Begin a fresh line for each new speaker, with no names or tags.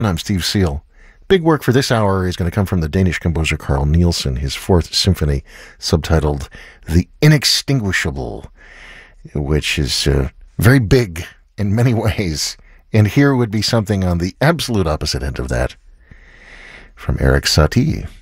and I'm Steve Seal. Big work for this hour is going to come from the Danish composer Carl Nielsen, his Fourth Symphony, subtitled The Inextinguishable, which is very big in many ways. And here would be something on the absolute opposite end of that from Erik Satie.